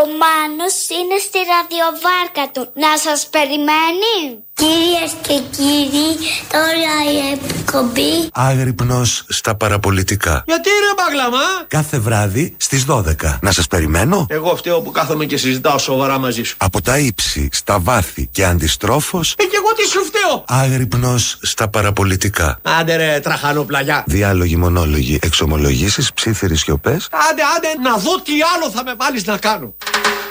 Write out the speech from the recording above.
Μάνος είναι στη ραδιοβάρκα του. Να σας περιμένει. Κυρίες και κύριοι, τώρα η εκπομπή Άγρυπνος στα παραπολιτικά. Γιατί ρε Παγλαμά? Κάθε βράδυ στις 12. Να σας περιμένω. Εγώ φταίω που κάθομαι και συζητάω σοβαρά μαζί σου. Από τα ύψη, στα βάθη και αντιστρόφως. Και εγώ τι σου φταίω? Άγρυπνος στα παραπολιτικά. Άντε ρε τραχανοπλαγιά. Διάλογοι, μονόλογοι, εξομολογήσεις, ψίθυροι σιωπές. Άντε να δω τι άλλο θα με βάλεις να κάνω.